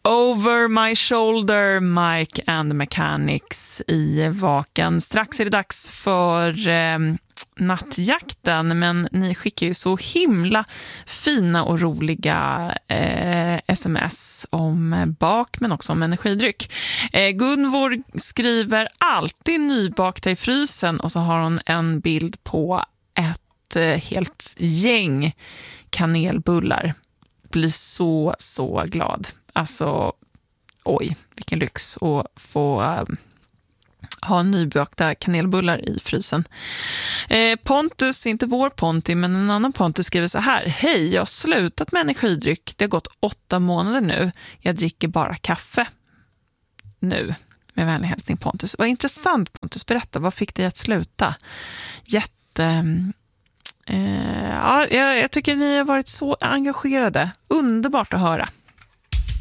Over My Shoulder, Mike and the Mechanics i Vaken. Strax är det dags för nattjakten, men ni skickar ju så himla fina och roliga sms om bak, men också om energidryck. Gunvor skriver alltid nybakta i frysen, och så har hon en bild på ett helt gäng kanelbullar. Blir så glad. Alltså, oj, vilken lyx att få ha nybakta kanelbullar i frysen. Pontus, inte vår Ponty, men en annan Pontus skriver så här: hej, jag har slutat med energidryck. Det har gått 8 månader nu. Jag dricker bara kaffe nu. Med vänlig hälsning, Pontus. Vad intressant, Pontus. Berätta, vad fick dig att sluta? Ja, jag tycker ni har varit så engagerade. Underbart att höra.